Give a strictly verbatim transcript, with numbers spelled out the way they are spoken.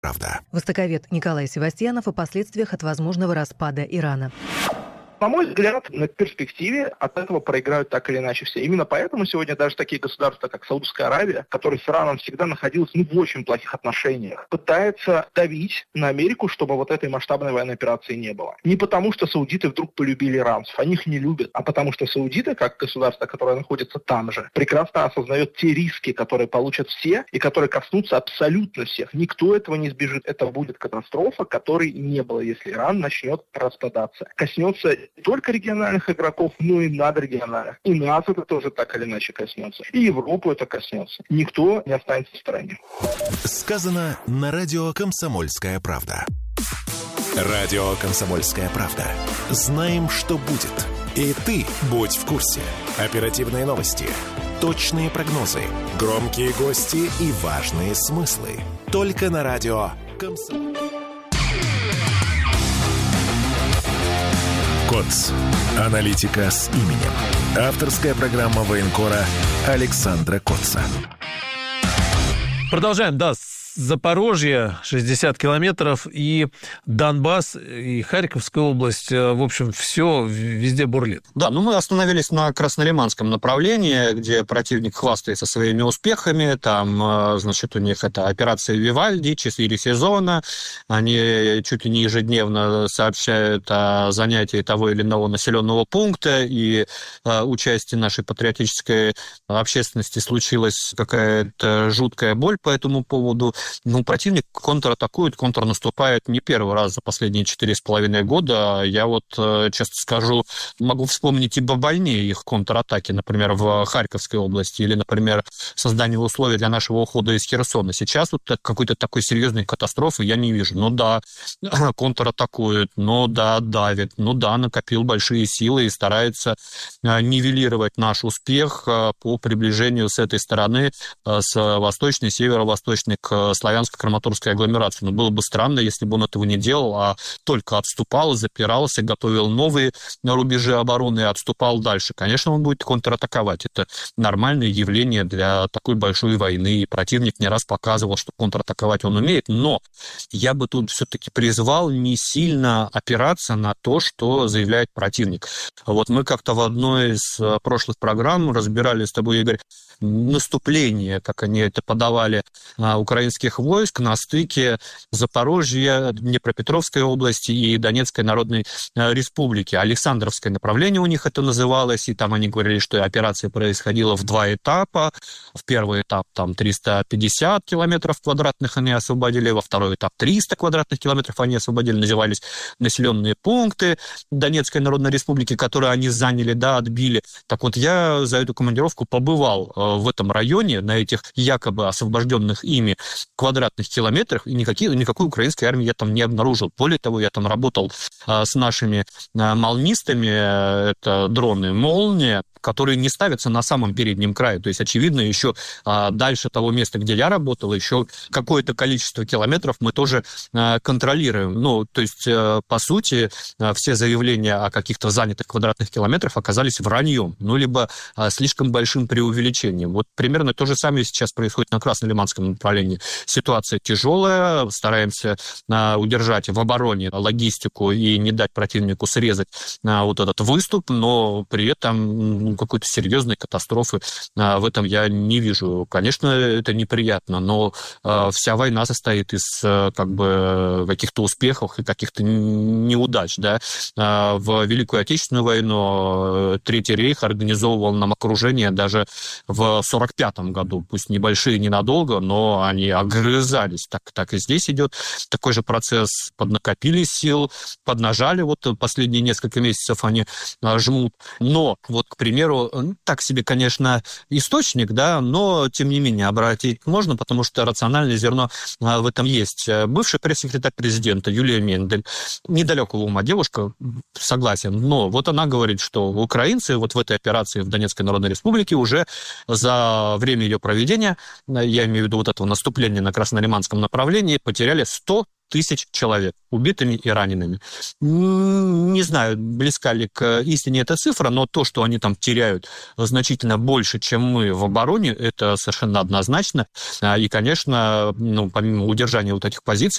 Правда. Востоковед Николай Севастьянов о последствиях от возможного распада Ирана. На мой взгляд, на перспективе от этого проиграют так или иначе все. Именно поэтому сегодня даже такие государства, как Саудовская Аравия, которая с Ираном всегда находилась ну, в очень плохих отношениях, пытается давить на Америку, чтобы вот этой масштабной военной операции не было. Не потому, что саудиты вдруг полюбили иранцев, они их не любят, а потому что саудиты, как государство, которое находится там же, прекрасно осознает те риски, которые получат все и которые коснутся абсолютно всех. Никто этого не избежит. Это будет катастрофа, которой не было, если Иран начнет распадаться. Коснется не только региональных игроков, но и надрегиональных. И нас это тоже так или иначе коснется. И Европу это коснется. Никто не останется в стороне. Сказано на радио «Комсомольская правда». Радио «Комсомольская правда». Знаем, что будет. И ты будь в курсе. Оперативные новости, точные прогнозы, громкие гости и важные смыслы. Только на радио «Комсомольская правда». КОЦ. Аналитика с именем. Авторская программа военкора Александра Котца. Продолжаем, да, Запорожье, шестьдесят километров, и Донбасс, и Харьковская область, в общем, все везде бурлит. Да, ну мы остановились на Краснолиманском направлении, где противник хвастается своими успехами. Там, значит, у них это операция «Вивальди», четыре сезона. Они чуть ли не ежедневно сообщают о занятии того или иного населенного пункта, и участие нашей патриотической общественности случилась какая-то жуткая боль по этому поводу. Ну, противник контратакует, контрнаступает не первый раз за последние четыре с половиной года. Я вот, честно скажу, могу вспомнить и побольнее их контратаки, например, в Харьковской области, или, например, создание условий для нашего ухода из Херсона. Сейчас вот какой-то такой серьезной катастрофы я не вижу. Ну да, контратакует, ну да, давит, ну да, накопил большие силы и старается нивелировать наш успех по приближению с этой стороны, с восточной, северо-восточной к славянско-краматорской агломерации. Но было бы странно, если бы он этого не делал, а только отступал, запирался, готовил новые рубежи обороны и отступал дальше. Конечно, он будет контратаковать. Это нормальное явление для такой большой войны. И противник не раз показывал, что контратаковать он умеет. Но я бы тут все-таки призвал не сильно опираться на то, что заявляет противник. Вот мы как-то в одной из прошлых программ разбирали с тобой, Игорь, наступление, как они это подавали, украинских войск на стыке Запорожья, Днепропетровской области и Донецкой Народной Республики. Александровское направление у них это называлось, и там они говорили, что операция происходила в два этапа. В первый этап там триста пятьдесят километров квадратных они освободили, во второй этап триста квадратных километров они освободили, назывались населенные пункты Донецкой Народной Республики, которые они заняли, да, отбили. Так вот, я за эту командировку побывал в этом районе, на этих якобы освобожденных ими квадратных километрах, и никакие, никакой украинской армии я там не обнаружил. Более того, я там работал а, с нашими а, молнистами, это дроны «Молния», которые не ставятся на самом переднем крае. То есть, очевидно, еще а, дальше того места, где я работал, еще какое-то количество километров мы тоже а, контролируем. Ну, то есть, а, по сути, а, все заявления о каких-то занятых квадратных километрах оказались враньем, ну, либо а, слишком большим преувеличением. Вот примерно то же самое сейчас происходит на Краснолиманском направлении. Ситуация тяжелая, стараемся а, удержать в обороне логистику и не дать противнику срезать а, вот этот выступ, но при этом какой-то серьезной катастрофы а, в этом я не вижу. Конечно, это неприятно, но а, вся война состоит из а, как бы каких-то успехов и каких-то неудач. Да? А, в Великую Отечественную войну Третий рейх организовывал нам окружение даже в сорок пятом году. Пусть небольшие, ненадолго, но они огрызались. Так, так и здесь идет такой же процесс. Поднакопили сил, поднажали. Вот последние несколько месяцев они а, жмут. Но вот, к примеру, так себе, конечно, источник, да, но, тем не менее, обратить можно, потому что рациональное зерно в этом есть. Бывший пресс-секретарь президента Юлия Мендель, недалекого ума девушка, согласен, но вот она говорит, что украинцы вот в этой операции в Донецкой Народной Республике уже за время ее проведения, я имею в виду вот этого наступления на Краснолиманском направлении, потеряли сто тысяч человек убитыми и ранеными. Не знаю, близка ли к истине эта цифра, но то, что они там теряют значительно больше, чем мы в обороне, это совершенно однозначно. И, конечно, ну, помимо удержания вот этих позиций,